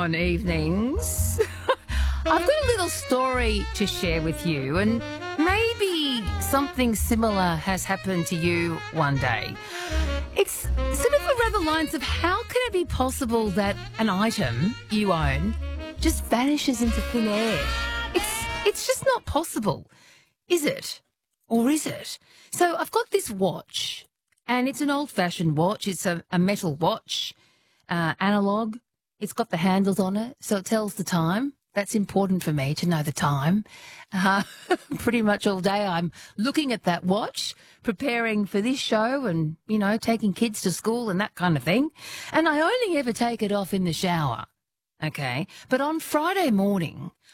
on evenings. I've got a little story to share with you, and maybe something similar has happened to you one day. It's sort of around the lines of how can it be possible that an item you own just vanishes into thin air? It's just not possible, is it? Or is it? So I've got this watch, and it's an old-fashioned watch. It's a metal watch, analog. It's got the handles on it, so it tells the time. That's important for me to know the time. Pretty much all day I'm looking at that watch, preparing for this show and, you know, taking kids to school and that kind of thing. And I only ever take it off in the shower, okay? But on Friday morning,